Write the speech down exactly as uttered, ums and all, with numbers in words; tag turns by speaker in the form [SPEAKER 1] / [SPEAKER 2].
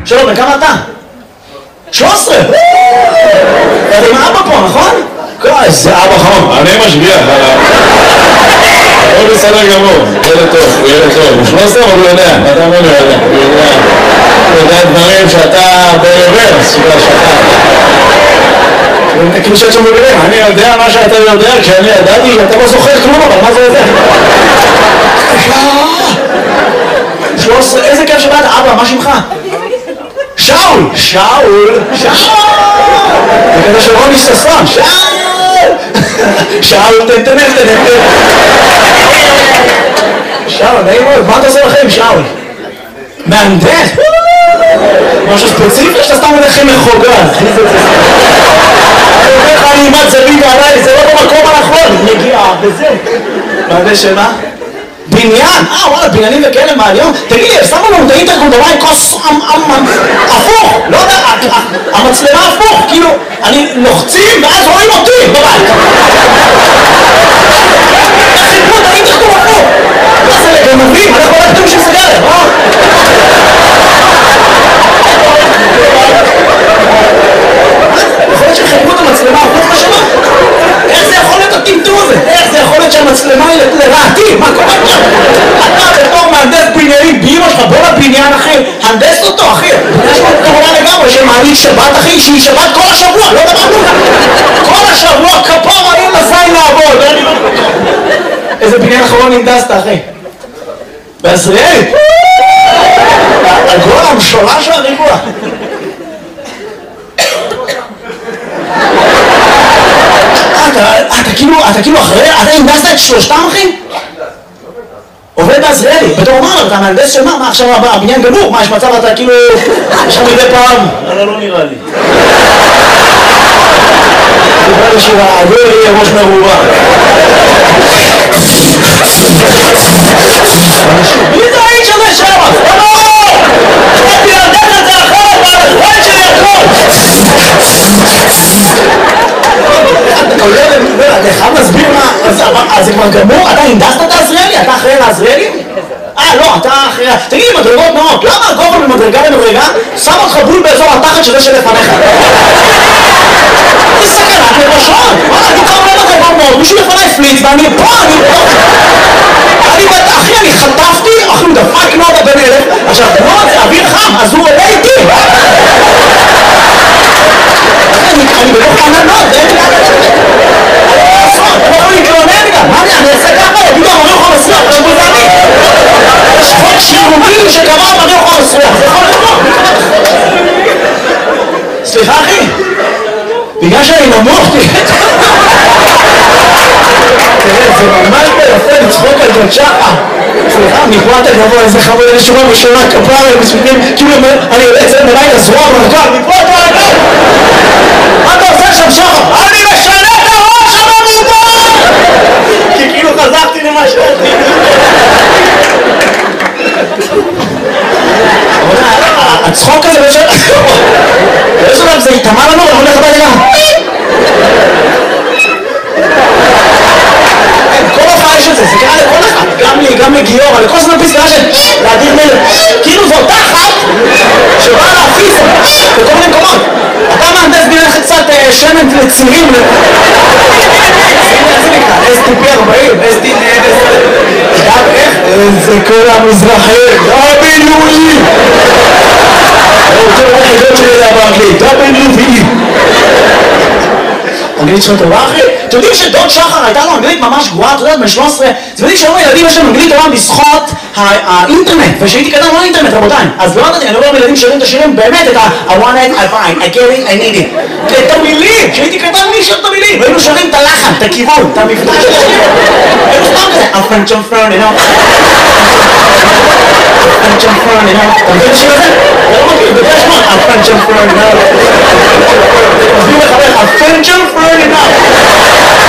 [SPEAKER 1] שלום, בכמה אתה? שלוש עשרה! אתה עם אבא פה, נכון? איזה אבא חום.
[SPEAKER 2] אני משגיח, הוא בסדר גמור, ילד טוב, הוא ילד טוב, הוא שלוש עשרה, אבל הוא יודע, אתה אומר לי, הוא יודע, הוא יודע דברים שאתה ברוורס, שאתה...
[SPEAKER 1] כאילו שאת שם בגלל,
[SPEAKER 2] אני יודע מה שאתה יודע, כי אני ידעתי,
[SPEAKER 1] אתה לא זוכר כלום, אבל מה זה יודע? שלוש עשרה, איזה כיף שבאת, אבא, מה שמך? שאול! שאול! שאול! זה כזה של רוני ששון, שאול! שאול, תן, תן, תן, תן. שאול, נעים מאוד, מה אתה עושה לכם, שאול? מהנדס? משהו ספציפי שאתה סתם הולך עם מחוגה. אני אומר לך, אני אימת זווית עליי, זה לא במקום הנכון. נגיעה, וזה. מהנדס שמה? בניין? אה, וואלה, בניינים וכאלה מהיום? תגיד לי, שמו לנו את האינטרקום דבר עם כוס הפוך, לא יודע, המצלמה הפוך, כאילו, אני לוחצים ואז רואים אותי בבית. חיפרו את האינטרקום הפוך. מה זה לגנבים? אנחנו לא יודעים של סגרת, אה? יכול להיות שחיפרו את המצלמה הפוך לשמה? איך זה יכול להיות הטמטום הזה? איך זה יכול להיות שהמצלמה היא לרעתי? מה קורה פה? אתה בתור מהנדס בניינים באמא שלך, בוא לבניין אחי, הנדס אותו אחי. יש לו תורה לגמרי שמעלית שבת אחי, שהיא שבת כל השבוע, לא דברנו. כל השבוע כפור האם עשיי לעבוד. איזה בניין אחרון הנדסת אחי? בעזריאלי? הגול המשולש של הריבוע. אתה כאילו, אתה כאילו אחרי, אתה הנדסת את שלושתם אחי? עובד בעזריאלי, בתור אומר, אתה מהנדס של מה? מה עכשיו הבניין גמור? מה יש מצב אתה כאילו, יש לך מדי פעם?
[SPEAKER 2] אבל לא נראה לי.
[SPEAKER 1] נראה לי שהעגול יהיה ראש מרובה. מי זה האיש הזה שם? לא! באתי להנדס את זה אחרת, והזמן שלי הכל! אתה חייב להסביר מה, אז זה כבר גמור? אתה הנדסת את העזריאלי? אתה אחראי לעזריאלי? אה, לא, אתה אחראי... תגיד לי, מדרגות נאות, למה הגובה ממדרגה למדרגה שם אותך בול באזור התחת שזה שלפניך? זה סכנת לראשון! וואלה, אני קרוב למדרגות נאות, מישהו לפניי פליץ ואני פה, אני פה! אני בטח, אחי, אני חטפתי, אחי, הוא דפק נודה בן אלף, עכשיו, נוד זה אוויר חם, אז הוא עולה איתי! אני בתוך עננות, אין לי לעשות, אני לא להתלונן גם, מה אני, אני אעשה ככה, יגידו אמרי אוכל מסריח, עכשיו זה אני. יש חוק שירותי שקבע אמרי אוכל מסריח, זה יכול לקרות. סליחה אחי, בגלל שאני נמוך, תראה, זה ממש ביפה לצחוק על ג'ון שחר. סליחה, מפה אתה גבוה, איזה חמוד, אני שומע בשונה כפרה, בשבילים, כאילו אני יוצא את זה מלאי לזרוע ברכב, מפה אתה רגע! מה אתה עושה שם שחר? אני משנה את הראש הממובר! כי כאילו חזרתי למה שאתי. הצחוק הזה בשביל... יש לנו, זה התאמה לנו, אנחנו הולך הביתה גם. כל הופעה יש את זה, זה קרה לכל אחד, גם לי, גם לגיורא, לכל זמן פסקה של להדיר מלך. כאילו זו אותה אחת שבאה להפיס בכל מיני מקומות. אתה מהנדס בניין קצת שמן לצירים. זה נקרא, אס טי פי ארבעים, אס טי פי גם איך? איזה כל המזרחים, דאבליו-אי! הוא רוצה לראות חידות שלי באנגלית, דאבליו אי! אנגלית שלך טובה אחי? אתם יודעים שדוד שחר הייתה לו אנגלית ממש גרועה, אתה יודעת, ב-שלוש עשרה, אתם יודעים שהיום הילדים יש להם אנגלית טובה בזכות האינטרנט, ושהייתי קטן לא אינטרנט רבותיי, אז לא ידעתי, אני אומר לילדים שרים את השירים באמת את ה- I want it, I find, I get it, I need it, את המילים, שהייתי קטן מי שר את המילים, והיינו שרים את הלחן, את הכיוון, את המבטא של השיר, היינו סתם כזה, I'm French, I'm French, you know, French, I'm French, you know, אתה מבין את השיר הזה? אני לא מכיר, בדרך כלל, I'm French, I'm French, you know, I'm French, I'm French, you know,